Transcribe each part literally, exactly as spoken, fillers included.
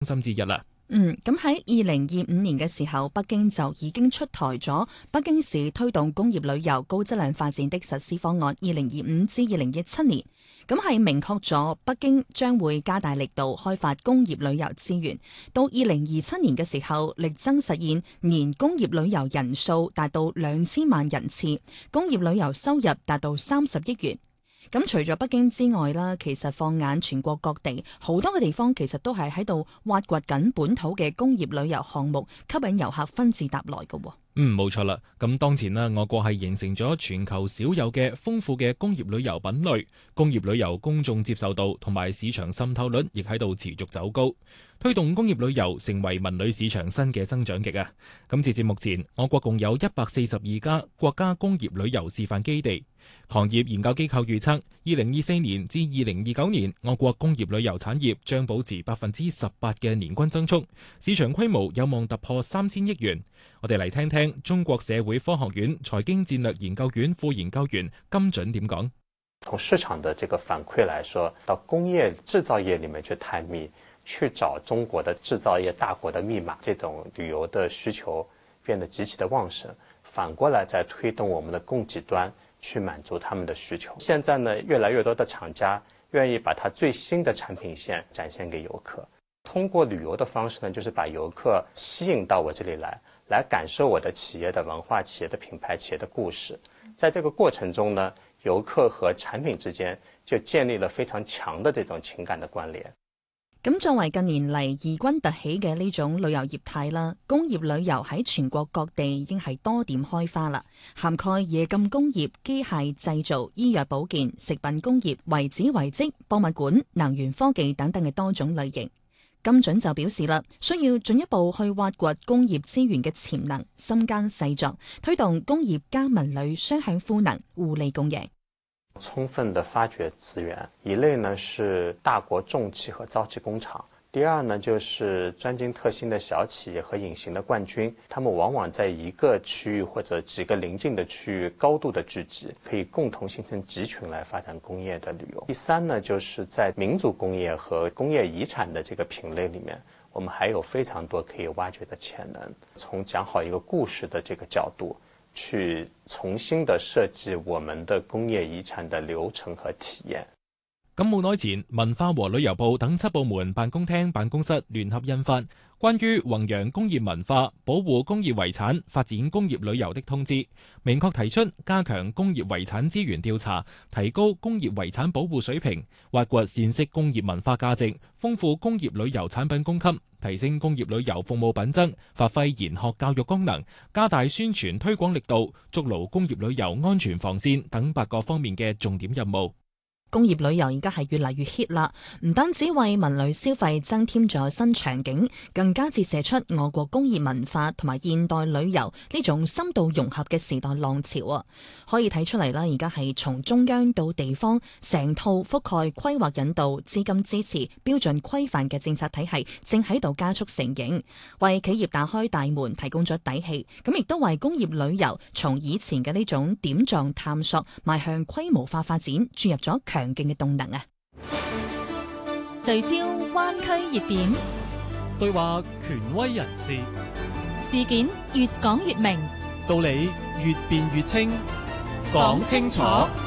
心之一啦。 嗯，咁喺二零二五年嘅時候，北京就已經出台咗北京市推動工業旅遊高質量發展的實施方案二零二五至二零二七年，咁係明確咗北京將會加大力度開發工業旅遊資源，到二零二七年嘅時候，力爭實現年工業旅遊人數達到兩千萬人次，工業旅遊收入達到三十億元。咁除咗北京之外啦，其實放眼全國各地，好多嘅地方其實都係喺度挖掘緊本土嘅工業旅遊項目，吸引遊客紛至沓來嘅。 嗯，冇錯啦。咁當前呢，我國係形成咗全球少有嘅豐富嘅工業旅遊品類，工業旅遊公眾接受度同埋市場滲透率亦喺度持續走高，推動工業旅遊成為文旅市場新嘅增長極啊！咁截至目前，我國共有一百四十二家國家工業旅遊示範基地。行業研究機構預測，二零二四年至二零二九年，我國工業旅遊產業將保持百分之十八嘅年均增速，市場規模有望突破三千億元。我哋嚟聽聽中國社會科學院財經戰略研究院副研究員金準點講。 從市場的這個反饋來說，到工業製造業裏面去探秘，去找中國的製造業大國的密碼，這種旅遊的需求變得極其的旺盛。反過來再推動我們的供給端去滿足他們的需求。現在呢，越來越多的廠家願意把它最新的產品線展現給遊客，通過旅遊的方式呢，就是把遊客吸引到我這裡來，來感受我的企業的文化、企業的品牌、企業的故事。在這個過程中呢，遊客和產品之間就建立了非常強的這種情感的關聯。 咁作為近年嚟異軍突起嘅呢種旅遊業態啦，工業旅遊喺全國各地已經係多點開花啦，涵蓋冶金工業、機械製造、醫藥保健、食品工業、遺址遺跡、博物館、能源科技等等嘅多種類型。金準就表示啦，需要進一步去挖掘工業資源嘅潛能，深耕細作，推動工業加文旅雙向賦能，互利共贏。 充分的發掘資源，一類呢是大國重器和造器工廠，第二呢就是專精特新的小企業和隱形的冠軍，他們往往在一個區域或者幾個鄰近的區域高度的聚集，可以共同形成集群來發展工業的旅遊。第三呢就是在民族工業和工業遺產的這個品類裏面，我們還有非常多可以挖掘的潛能，從講好一個故事的這個角度，去重新的設計我們的工業遺產的流程和體驗。 咁冇耐前，文化和旅遊部等七部門辦公廳辦公室聯合印發關於弘揚工業文化、保護工業遺產、發展工業旅遊的通知，明確提出加強工業遺產資源調查，提高工業遺產保護水平，挖掘善識工業文化價值，豐富工業旅遊產品供給，提升工業旅遊服務品質，發揮研學教育功能，加大宣傳推廣力度，築牢工業旅遊安全防線等八個方面嘅重點任務。 工業旅遊而家係越嚟越 hit 啦，唔單止為文旅消費增添咗新場景，更加折射出我國工業文化同埋現代旅遊呢種深度融合嘅時代浪潮啊！可以睇出嚟啦，而家係從中央到地方，成套覆蓋規劃引導、資金支持、標準規範嘅政策體系正喺度加速成型，為企業打開大門，提供咗底氣，咁亦都為工業旅遊從以前嘅呢種點狀探索，邁向規模化發展，注入咗強強勁嘅動能啊！ 聚焦灣區熱點， 對話權威人士， 事件越講越明， 道理越辯越清，講清楚。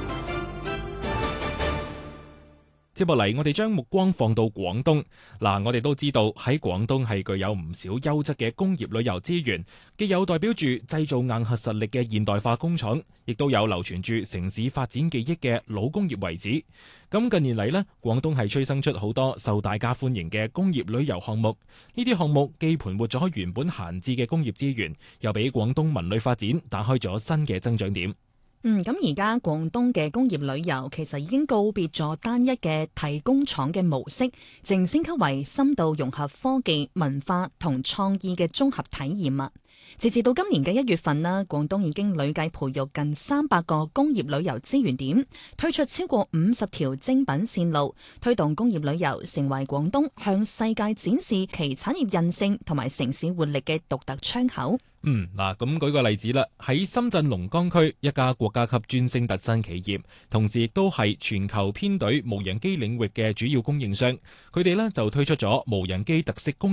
接落嚟，我哋將目光放到廣東。嗱，我哋都知道喺廣東係具有唔少優質嘅工業旅遊資源，既有代表住製造硬核實力嘅現代化工廠，亦都有流傳住城市發展記憶嘅老工業遺址。咁近年嚟呢，廣東係催生出好多受大家歡迎嘅工業旅遊項目。呢啲項目既盤活咗原本閒置嘅工業資源，又俾廣東文旅發展打開咗新嘅增長點。 嗯，咁而家廣東嘅工業旅遊其實已經告別咗單一嘅提工廠嘅模式，正升級為深度融合科技、文化同創意嘅綜合體驗啊！ 截至到今年嘅一月份啦，廣東已經累計培育近三百個工業旅遊資源點，推出超過五十條精品線路，推動工業旅遊成為廣東向世界展示其產業韌性同埋城市活力嘅獨特窗口。 嗯，嗱，咁舉個例子啦，喺深圳龍崗區一家國家級專升特新企業，同時亦都係全球編隊無人機領域嘅主要供應商，佢哋呢就推出咗無人機特色工